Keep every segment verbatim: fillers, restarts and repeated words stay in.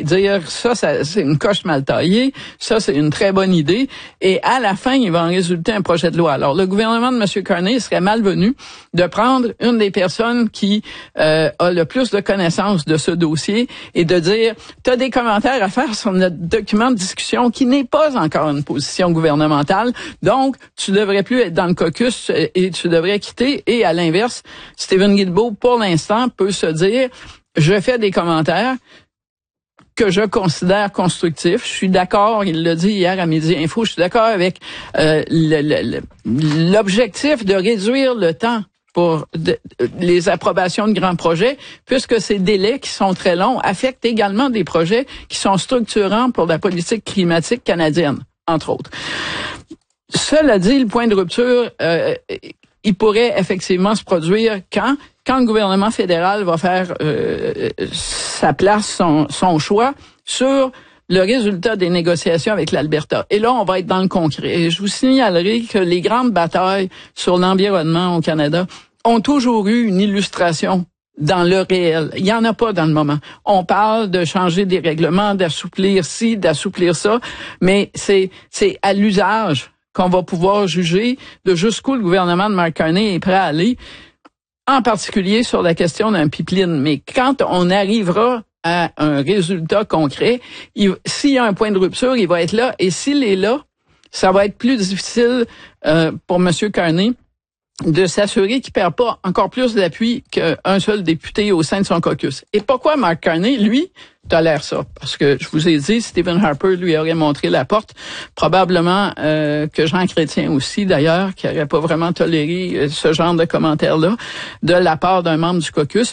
dire ça, ça c'est une coche mal taillée, ça c'est une très bonne idée, et à la fin, il va en résulter un projet de loi. Alors, le gouvernement de M. Carney serait malvenu de prendre une des personnes qui euh, a le plus de connaissances de ce dossier et de dire, tu as des commentaires à faire sur notre document de discussion qui n'est pas encore une position gouvernementale, donc tu devrais plus être dans le caucus et tu devrais quitter. Et à l'inverse, Stephen Guilbeault, pour l'instant, peut se dire, je fais des commentaires que je considère constructifs. Je suis d'accord, il l'a dit hier à Midi Info, je suis d'accord avec euh, le, le, le, l'objectif de réduire le temps pour de, les approbations de grands projets, puisque ces délais qui sont très longs affectent également des projets qui sont structurants pour la politique climatique canadienne, entre autres. Cela dit, le point de rupture, euh, il pourrait effectivement se produire quand quand le gouvernement fédéral va faire euh, sa place, son, son choix sur le résultat des négociations avec l'Alberta. Et là, on va être dans le concret. Et je vous signalerai que les grandes batailles sur l'environnement au Canada ont toujours eu une illustration dans le réel. Il n'y en a pas dans le moment. On parle de changer des règlements, d'assouplir ci, d'assouplir ça, mais c'est c'est à l'usage qu'on va pouvoir juger de jusqu'où le gouvernement de Mark Carney est prêt à aller, en particulier sur la question d'un pipeline. Mais quand on arrivera à un résultat concret, il, s'il y a un point de rupture, il va être là. Et s'il est là, ça va être plus difficile euh, pour M. Carney de s'assurer qu'il perd pas encore plus d'appui qu'un seul député au sein de son caucus. Et pourquoi Mark Carney, lui, tolère ça? Parce que, je vous ai dit, Stephen Harper lui aurait montré la porte. Probablement euh, que Jean Chrétien aussi, d'ailleurs, qui n'aurait pas vraiment toléré ce genre de commentaires-là de la part d'un membre du caucus.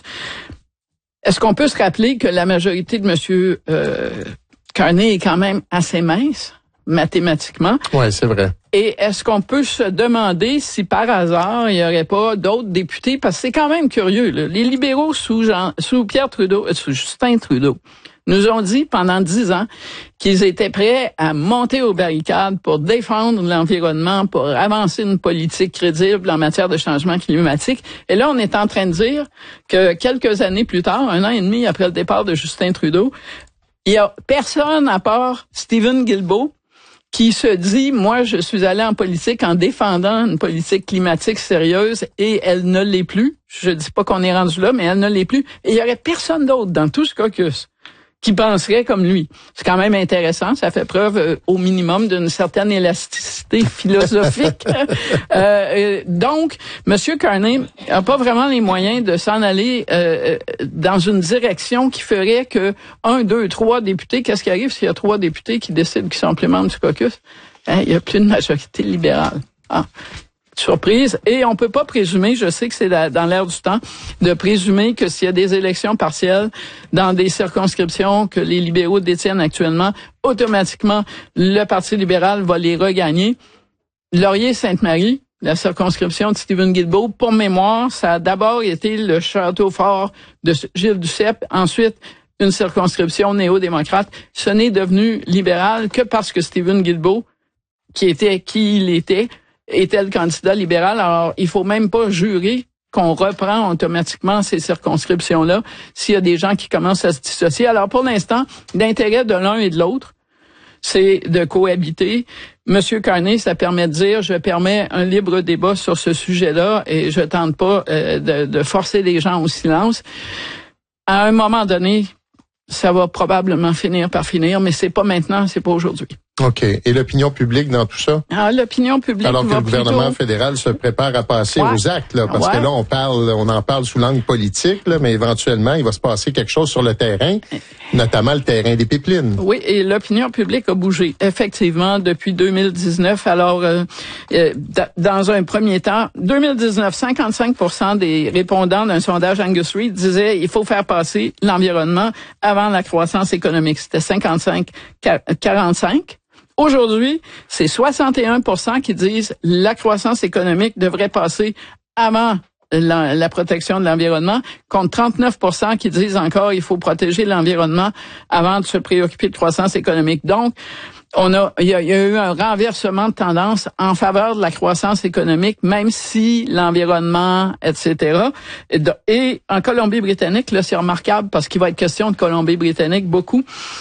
Est-ce qu'on peut se rappeler que la majorité de M. Euh, Carney est quand même assez mince, mathématiquement? Oui, c'est vrai. Et est-ce qu'on peut se demander si par hasard il n'y aurait pas d'autres députés, parce que c'est quand même curieux, là. Les libéraux sous Jean, sous Pierre Trudeau, euh, sous Justin Trudeau, nous ont dit pendant dix ans qu'ils étaient prêts à monter aux barricades pour défendre l'environnement, pour avancer une politique crédible en matière de changement climatique. Et là, on est en train de dire que quelques années plus tard, un an et demi après le départ de Justin Trudeau, il y a personne à part Stephen Guilbeault qui se dit, moi, je suis allé en politique en défendant une politique climatique sérieuse et elle ne l'est plus. Je dis pas qu'on est rendu là, mais elle ne l'est plus. Et il y aurait personne d'autre dans tout ce caucus qui penserait comme lui. C'est quand même intéressant. Ça fait preuve euh, au minimum d'une certaine élasticité philosophique. euh, donc, M. Carney n'a pas vraiment les moyens de s'en aller euh, dans une direction qui ferait que un, deux, trois députés, qu'est-ce qui arrive s'il y a trois députés qui décident qu'ils sont plus membres du caucus? Hein, il n'y a plus de majorité libérale. Ah. Surprise. Et on peut pas présumer, je sais que c'est dans l'air du temps, de présumer que s'il y a des élections partielles dans des circonscriptions que les libéraux détiennent actuellement, automatiquement, le Parti libéral va les regagner. Laurier-Sainte-Marie, la circonscription de Stephen Guilbeault, pour mémoire, ça a d'abord été le château fort de Gilles Duceppe, ensuite une circonscription néo-démocrate. Ce n'est devenu libéral que parce que Stephen Guilbeault, qui était qui il était, était le candidat libéral. Alors, il faut même pas jurer qu'on reprend automatiquement ces circonscriptions-là s'il y a des gens qui commencent à se dissocier. Alors, pour l'instant, l'intérêt de l'un et de l'autre, c'est de cohabiter. Monsieur Carney, ça permet de dire, je permets un libre débat sur ce sujet-là et je tente pas euh, de, de forcer les gens au silence. À un moment donné, ça va probablement finir par finir, mais c'est pas maintenant, c'est pas aujourd'hui. OK. Et l'opinion publique dans tout ça? Ah, l'opinion publique Alors que va le gouvernement plutôt... fédéral se prépare à passer ouais. aux actes, là, parce ouais. que là, on parle, on en parle sous l'angle politique, là, mais éventuellement, il va se passer quelque chose sur le terrain, notamment le terrain des pipelines. Oui, et l'opinion publique a bougé, effectivement, depuis deux mille dix-neuf. Alors, euh, euh, dans un premier temps, deux mille dix-neuf, cinquante-cinq pour cent des répondants d'un sondage Angus Reid disaient il faut faire passer l'environnement avant la croissance économique. C'était cinquante-cinq quarante-cinq. Aujourd'hui, c'est soixante et un pour cent qui disent la croissance économique devrait passer avant la, la protection de l'environnement, contre trente-neuf pour cent qui disent encore il faut protéger l'environnement avant de se préoccuper de croissance économique. Donc, on a, il y a, il y a eu un renversement de tendance en faveur de la croissance économique, même si l'environnement, et cetera. Et, de, et en Colombie-Britannique, là, c'est remarquable parce qu'il va être question de Colombie-Britannique beaucoup.